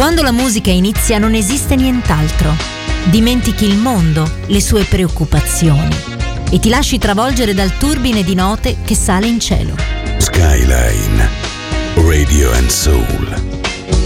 Quando la musica inizia non esiste nient'altro. Dimentichi il mondo, le sue preoccupazioni e ti lasci travolgere dal turbine di note che sale in cielo. Skyline Radio and Soul.